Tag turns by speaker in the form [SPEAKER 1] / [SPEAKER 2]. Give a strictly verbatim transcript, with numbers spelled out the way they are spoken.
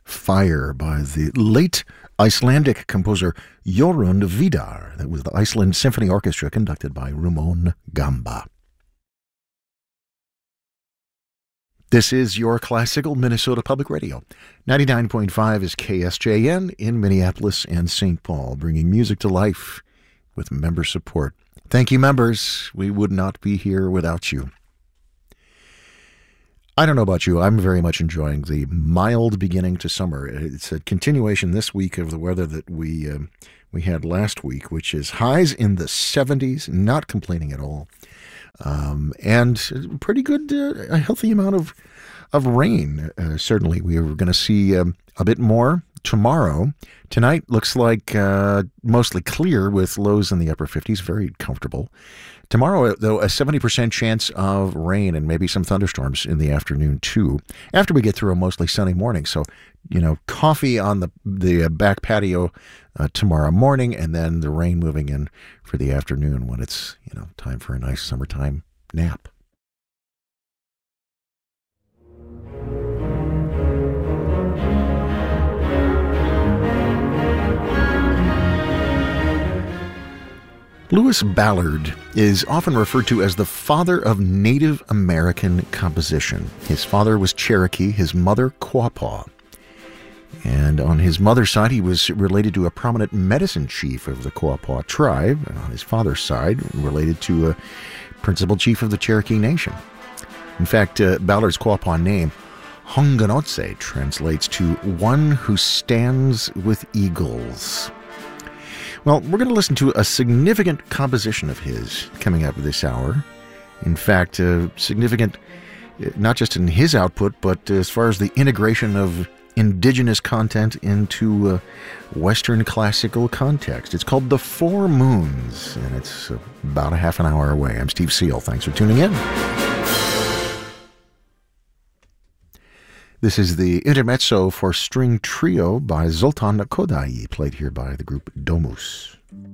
[SPEAKER 1] Fire by the late Icelandic composer Jorund Vidar. That was the Iceland Symphony Orchestra conducted by Ramon Gamba. This is your classical Minnesota Public Radio. ninety-nine point five is K S J N in Minneapolis and Saint Paul, bringing music to life with member support. Thank you, members. We would not be here without you. I don't know about you. I'm very much enjoying the mild beginning to summer. It's a continuation this week of the weather that we uh, we had last week, which is highs in the seventies, not complaining at all, um, and pretty good, uh, a healthy amount of of rain. Uh, certainly, we are going to see um, a bit more tomorrow. Tonight looks like uh, mostly clear with lows in the upper fifties, very comfortable. Tomorrow, though, a seventy percent chance of rain and maybe some thunderstorms in the afternoon, too, after we get through a mostly sunny morning. So, you know, coffee on the the back patio uh, tomorrow morning, and then the rain moving in for the afternoon when it's, you know, time for a nice summertime nap. Lewis Ballard is often referred to as the father of Native American composition. His father was Cherokee, his mother Quapaw. And on his mother's side, he was related to a prominent medicine chief of the Quapaw tribe, and on his father's side, related to a principal chief of the Cherokee Nation. In fact, uh, Ballard's Quapaw name, Honganotse, translates to one who stands with eagles. Well, we're going to listen to a significant composition of his coming up this hour. In fact, uh, significant not just in his output, but as far as the integration of indigenous content into uh, Western classical context. It's called The Four Moons, and it's about a half an hour away. I'm Steve Seal. Thanks for tuning in. This is the intermezzo for string trio by Zoltan Kodaly, played here by the group Domus.